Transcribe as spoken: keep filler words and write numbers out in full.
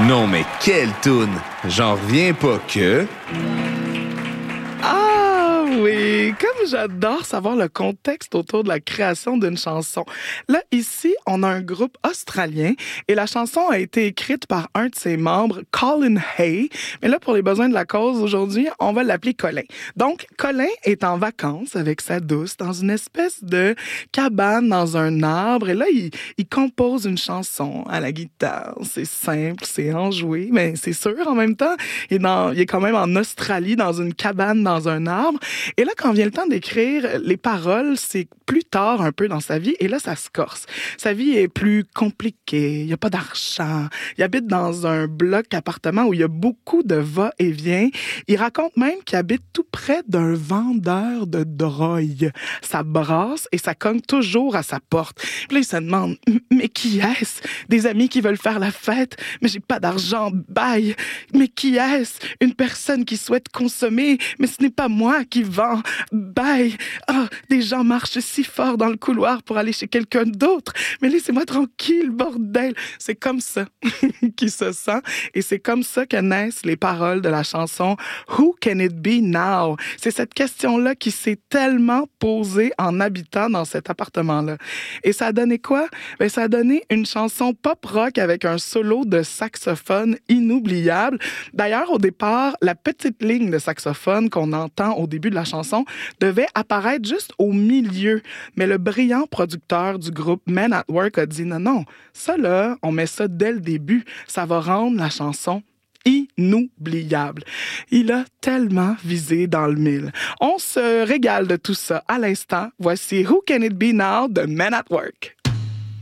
Non mais quelle toune! J'en reviens pas que... Ah oui, comme j'adore savoir le contexte autour de la création d'une chanson. Là, ici, on a un groupe australien et la chanson a été écrite par un de ses membres, Colin Hay. Mais là, pour les besoins de la cause, aujourd'hui, on va l'appeler Colin. Donc, Colin est en vacances avec sa douce dans une espèce de cabane dans un arbre et là, il, il compose une chanson à la guitare. C'est simple, c'est enjoué, mais c'est sûr en même temps. Il est, dans, il est quand même en Australie, dans une cabane, dans un arbre. Et là, quand vient le temps d'écrire les paroles, c'est plus tard un peu dans sa vie. Et là, ça se corse. Sa vie est plus compliquée. Il n'y a pas d'argent. Il habite dans un bloc appartement où il y a beaucoup de va-et-vient. Il raconte même qu'il habite tout près d'un vendeur de drogue. Ça brasse et ça cogne toujours à sa porte. Puis là, il se demande, mais qui est-ce? Des amis qui veulent faire la fête, mais j'ai pas d'argent, bye. Mais qui est-ce? Une personne qui souhaite consommer, mais ce n'est pas moi qui vends, bye. Ah, des gens marchent si fort dans le couloir pour aller chez quelqu'un d'autre, mais laissez-moi tranquille, bordel. C'est comme ça qu'il se sent et c'est comme ça que naissent les paroles de la chanson Who Can It Be Now? C'est cette question-là qui s'est tellement posée en habitant dans cet appartement-là. Et ça a donné quoi? Ben, ça a donné une chanson pop-rock avec un solo de saxophone inoubliable. D'ailleurs, au départ, la petite ligne de saxophone qu'on entend au début de la chanson devait apparaître juste au milieu. Mais le brillant producteur du groupe Men at Work a dit non, non, ça là, on met ça dès le début. Ça va rendre la chanson inoubliable. Il a tellement visé dans le mille. On se régale de tout ça à l'instant. Voici Who Can It Be Now de Men at Work.